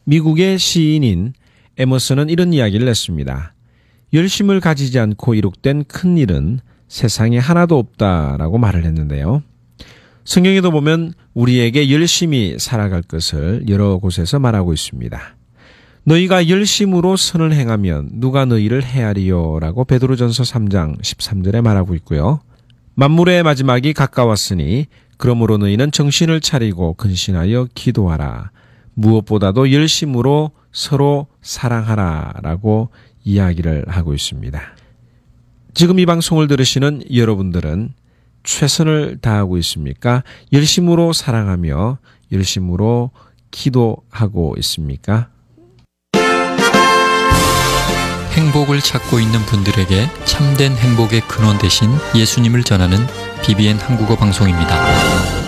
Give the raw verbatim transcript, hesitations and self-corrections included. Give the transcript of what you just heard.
미국의 시인인 에머슨은 이런 이야기를 냈습니다. 열심을 가지지 않고 이룩된 큰 일은 세상에 하나도 없다라고 말을 했는데요. 성경에도 보면 우리에게 열심히 살아갈 것을 여러 곳에서 말하고 있습니다. 너희가 열심으로 선을 행하면 누가 너희를 헤아리요 라고 베드로전서 삼 장 십삼 절에 말하고 있고요. 만물의 마지막이 가까웠으니 그러므로 너희는 정신을 차리고 근신하여 기도하라. 무엇보다도 열심으로 서로 사랑하라 라고 이야기를 하고 있습니다. 지금 이 방송을 들으시는 여러분들은 최선을 다하고 있습니까? 열심으로 사랑하며 열심으로 기도하고 있습니까? 행복을 찾고 있는 분들에게 참된 행복의 근원 되신 예수님을 전하는 비비엔 한국어 방송입니다.